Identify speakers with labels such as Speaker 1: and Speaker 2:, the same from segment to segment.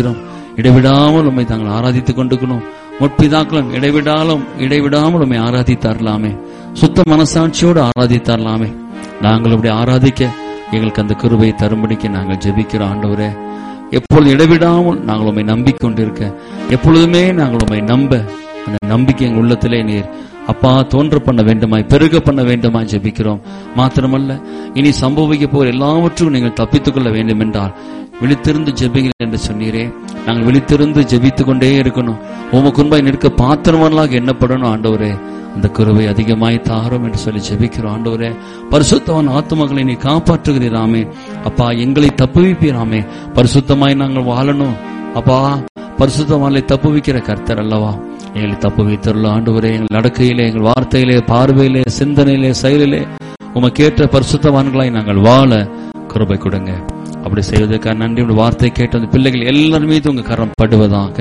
Speaker 1: ஜெபிக்கிறோம். இடைவிடாமல் உம்மை தாங்கள் ஆராதித்துக் கொண்டிருக்கணும். முற்பிதாக்களும் இடைவிடாமல் உம்மை ஆராதித்தாரலாமே, சுத்த மனசாட்சியோடு ஆராதித்தாரலாமே. நாங்கள் அப்படி ஆராதிக்க எங்களுக்கு அந்த கிருபையை தரும்படிக்கு நாங்கள் ஜெபிக்கிறோம். ஆண்டவரே, எப்பொழுது இடைவிடாமல் நாங்கள் உம்மை நம்பிக்கொண்டிருக்க, எப்பொழுதுமே நாங்கள் உம்மை நம்ப, அந்த நம்பிக்கை எங்கள் உள்ளத்திலே நீர் அப்பா தோன்ற பண்ண வேண்டுமாய், பெருக பண்ண வேண்டுமாய் ஜெபிக்கிறோம். மாத்திரமல்ல, இனி சம்பவிக்க போகிற எல்லாவற்றும் நீங்கள் தப்பித்துக் கொள்ள வேண்டும் என்றால் விழித்திருந்து ஜெபிங்கள் என்று சொன்னீரே. நாங்கள் விழித்திருந்து ஜெபித்துக் கொண்டே இருக்கணும். உமக்கு முன்பாய் நிற்க பாத்திரமானதாக எண்ணப்படணும். ஆண்டவரே, அந்த கிருபை அதிகமாய் தாரும் என்று சொல்லி ஜெபிக்கிறோம். ஆண்டவரே, பரிசுத்தவான் ஆத்துமக்களை நீ காப்பாற்றுகிறீராமே. அப்பா, எங்களை தப்புவிப்பீராமே. பரிசுத்தமாய் நாங்கள் வாழணும். அப்பா, பரிசுத்தவான்களை தப்புவிக்கிற கர்த்தர் அல்லவா. எங்களை தப்புவித்தருள ஆண்டவரே. எங்கள் நடக்கையிலே, எங்கள் வார்த்தையிலே, பார்வையிலே, சிந்தனையிலே, செயலிலே உமக்கேற்ற பரிசுத்தவான்களாய் நாங்கள் வாழ கிருபை கொடுங்க. அப்படி செய்வதற்காக நன்றி. வார்த்தை கேட்ட அந்த பிள்ளைகள் எல்லாரும் மீது உங்க கரம் படுவதாக.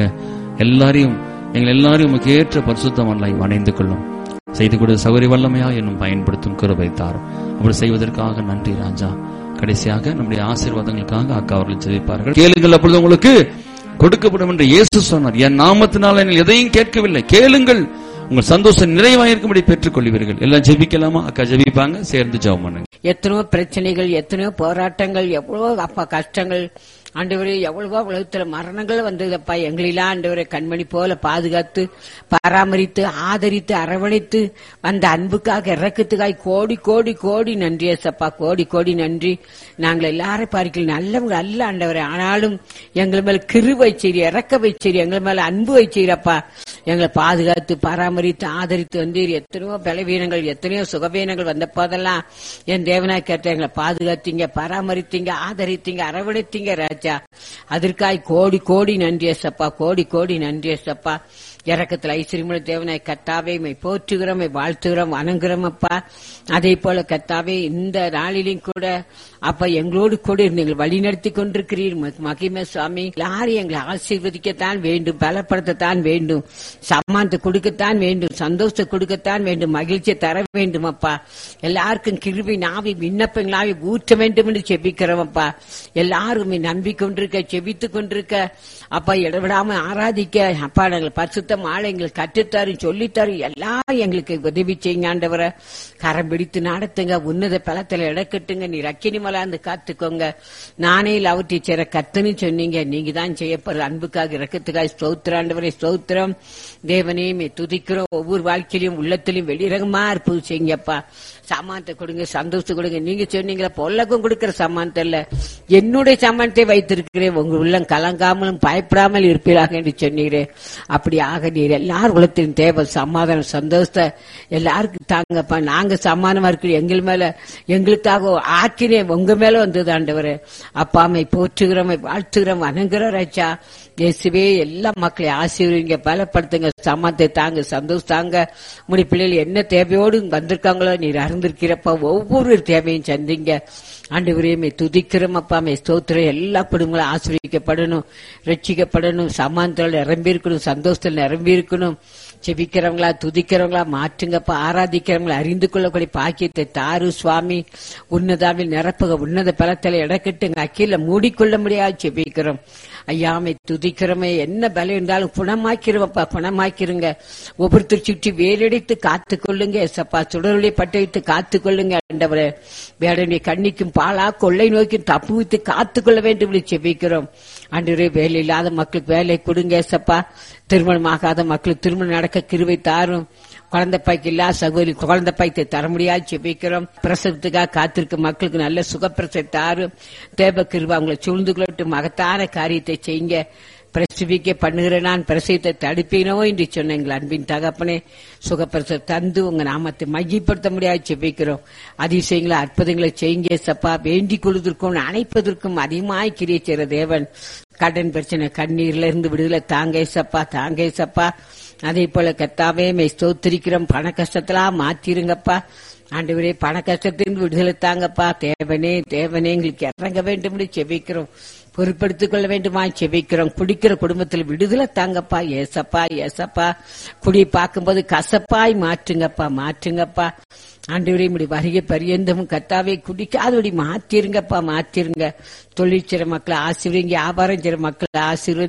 Speaker 1: எங்கள் எல்லாரையும் உமக்கு ஏற்ற பரிசுத்தவான்களாய் வணைந்து கொள்ளும். செய்து கொடு சௌகரிய வல்லமையா என்னும் பயன்படுத்தும் கிருபை தாரும். அப்படி செய்வதற்காக நன்றி ராஜா. கடைசியாக நம்முடைய ஆசீர்வாதங்களுக்காக அக்கா அவர்கள் ஜெபிப்பார்கள். கேளுங்கள், அப்பொழுது உங்களுக்கு கொடுக்கப்படும் என்று இயேசு சொன்னார். என் நாமத்தினால் நீங்கள் எதையும் கேட்கவில்லை, கேளுங்கள், உங்கள் சந்தோஷம் நிறைவாயிருக்கும்படி பெற்றுக் கொள்வீர்கள். எல்லாம் ஜெபிக்கலாமா? அக்கா ஜெபிப்பாங்க, சேர்ந்து ஜெபம் பண்ணுங்க.
Speaker 2: எத்தனையோ பிரச்சனைகள், எத்தனையோ போராட்டங்கள், எவ்வளவோ அப்பா கஷ்டங்கள் ஆண்டவரே, எவ்வளவோ உலகத்துல மரணங்கள் வந்ததப்பா. எங்களெல்லாம் ஆண்டவரை கண்மணி போல பாதுகாத்து பராமரித்து ஆதரித்து அரவணைத்து அந்த அன்புக்காக இறக்கத்துக்காய் கோடி கோடி கோடி நன்றி ஏசப்பா. கோடி கோடி நன்றி. நாங்கள் எல்லாரும் பார்க்கல நல்லவங்க அல்ல ஆண்டவரே, ஆனாலும் எங்கள் மேல கிருபை செய்தி, இறக்க வைச்சீர், எங்கள் மேல அன்பு வைச்சீரப்பா. எங்களை பாதுகாத்து பராமரித்து ஆதரித்து வந்தீர். எத்தனையோ பலவீனங்கள், எத்தனையோ சுகவீனங்கள் வந்த போதெல்லாம் என் தேவனாய் கேட்ட எங்களை பாதுகாத்தீங்க, பராமரித்தீங்க, ஆதரித்தீங்க, அரவணைத்தீங்க ராஜா. அதற்காய் கோடி கோடி நன்றி ஏசப்பா. கோடி கோடி நன்றி ஏசப்பா. இறக்கத்தில் ஐஸ்வரியமுள்ள தேவனாய் கர்த்தாவே போற்றுகிறோம், வாழ்த்துகிறோம், வணங்குகிறோம் அப்பா. அதே போல கர்த்தாவே இந்த நாளிலும் கூட அப்பா எங்களோடு கூட நீங்கள் வழி நடத்தி கொண்டிருக்கிறீர். மகிமை சுவாமி, எல்லாரும் எங்களை ஆசீர்வதிக்கத்தான் வேண்டும், பலப்படுத்தத்தான் வேண்டும், சம்மானத்தை கொடுக்கத்தான் வேண்டும், சந்தோஷத்தை கொடுக்கத்தான் வேண்டும், மகிழ்ச்சியை தர வேண்டும் அப்பா. எல்லாருக்கும் கிருபை நாவி விண்ணப்பங்களாவி ஊற்ற வேண்டும் என்று செபிக்கிறோம் அப்பா. எல்லாரும் நம்பிக்கொண்டிருக்க, செபித்துக் கொண்டிருக்க அப்பா, இடவிடாம ஆராதிக்க அப்பா, நாங்கள் பரிசுத்தம் ஆள எங்களுக்கு கற்றுத்தாரும் சொல்லித்தாரும் எல்லாம் எங்களுக்கு உதவி செய்யுங்க ஆண்டவரை. கரம் பிடித்து நடத்துங்க, உன்னத பலத்துல இடக்கட்டுங்க, நீர் அக்கினி மலாந்து காத்துக்கோங்க. நானே அவற்றை சேர கத்துன்னு சொன்னீங்க. நீங்க தான் செய்யப்படுற அன்புக்காக இறக்கத்துக்காக ஸ்தோத்திரம் ஆண்டவரே, ஸ்தோத்திரம் தேவனே. துதிக்கிறோம். ஒவ்வொரு வாழ்க்கையிலும் உள்ளத்திலும் வெளிரகமா இருப்பது செய்யுங்கப்பா. சாமானத்தை கொடுங்க, சந்தோஷத்தை கொடுங்க. நீங்க சொன்னீங்களா பொல்லகம் கொடுக்கிற சாமானத்தை இல்ல, என்னுடைய சாமானத்தை வைத்திருக்கிறேன், உங்க உள்ளம் கலங்காமலும் பயப்படாமல் இருப்பீராக என்று சொன்னீரே. அப்படியாக நீர் எல்லாரும் உலகத்தின் தேவை சமாதானம் சந்தோஷத்தை எல்லாருக்கும் தாங்கப்பா. நாங்க சமாதானமா இருக்கிற எங்கள் மேல எங்களுக்காக ஆக்கினே உங்க மேல வந்தது ஆண்டவரே. அப்பாமை போற்றுகிறோம், வாழ்த்துகிறோம், வணங்குறோம் ராஜா. இயேசுவே, எல்லா மக்களையும் ஆசீர்வதிங்க, பலப்படுத்துங்க, சமாதானத்தை தாங்க, சந்தோஷம் தாங்க. முடி பிள்ளைகள் என்ன தேவையோடு வந்திருக்காங்களோ நீர் அறிந்திருக்கிறப்பா. ஒவ்வொரு தேவையும் சந்திங்க ஆண்டவரே. துதிக்கிறோம் அப்பா, ஸ்தோத்திரம். எல்லா குடும்பங்களும் ஆசீர்வதிக்கப்படணும், ரட்சிக்கப்படணும், சமாதானத்தில் நிரம்பி இருக்கணும், சந்தோஷத்தில் நிரம்பி இருக்கணும். செபிக்கிறவங்களா துதிக்கிறவங்களா மாற்றுங்கப்பா. ஆராதிக்கிறவங்களை அறிந்து கொள்ளக்கூடிய பாக்கியத்தை தாரு சுவாமி. உன்னதாவில் நிரப்புக, உன்னத பலத்தில் இடக்கட்டுங்க, அக்கீழ மூடிக்கொள்ள முடியாது செபிக்கிறோம் ஐயாமை. துதிக்கிறோமே, என்ன பலம் இருந்தாலும் குணமாக்கிறவப்பா, குணமாக்கிருங்க. ஒவ்வொருத்தர் சுற்றி வேலடித்து காத்துக்கொள்ளுங்க ஏசப்பா. சுடருளை பட்டு வைத்து காத்துக்கொள்ளுங்க ஆண்டவரே. வேடனுடைய கண்ணிக்கும் பாலா கொள்ளை நோக்கி தப்பு வைத்து காத்துக்கொள்ள வேண்டும் என்று செபிக்கிறோம் ஆண்டவரே. வேலை இல்லாத மக்களுக்கு வேலை கொடுங்க ஏசப்பா. திருமணமாகாத மக்களுக்கு திருமணம் நடக்க கிருபை தாரும். குழந்தை பாய்க்கு இல்லா சகோதரி குழந்தை பாய்த்தை தர முடியாது செபிக்கிறோம். பிரசவத்துக்காக காத்திருக்க மக்களுக்கு நல்ல சுகப்பிரசவத்தை தாரும். தேவ கிருபை அவங்களை சூழ்ந்து கொள்ளட்டு, மகத்தான காரியத்தை செய்யுங்க. பிரசவிக்க பண்ணுகிற நான் பிரசவத்தை தடுப்பேனோ என்று சொன்ன எங்கள் அன்பின் தகப்பனே, சுகப்பிரசவம் தந்து உங்க நாமத்தை மையப்படுத்த முடியாது செபிக்கிறோம். அதிசயங்களை அற்புதங்களை செய்யுங்க சப்பா. வேண்டிக் கொள்வதற்கும் அணைப்பதற்கும் அதிகமாய் கிரியை செய்கிற தேவன். கடன் பிரச்சனை கண்ணீர்ல இருந்து விடுதலை தாங்க சப்பா, தாங்க சப்பா. அதே போல கர்த்தாவே ஸ்தோத்திரிக்கிறோம். பண கஷ்டத்தெல்லாம் மாத்திருங்கப்பா ஆண்டவரே. பண கஷ்டத்திலிருந்து விடுதலை தாங்கப்பா. தேவனே தேவனே, எங்களுக்கு இறங்க வேண்டும் செபிக்கிறோம். பொறுப்படுத்திக் கொள்ள வேண்டுமா செபிக்கிறோம். குடிக்கிற குடும்பத்தில் விடுதலை தாங்கப்பா. ஏசப்பா ஏசப்பா. குடி பார்க்கும்போது கசப்பாய் மாற்றுங்கப்பா, மாற்றுங்கப்பா ஆண்டவரே. இப்படி வருகை பரியந்தமும் கர்த்தாவே குடிக்காதபடி மாத்திருங்கப்பா, மாத்திருங்க. தொழிற்சிற மக்களை ஆசீர்வதிங்க, வியாபாரம் செய்ற மக்களை ஆசீர்வதி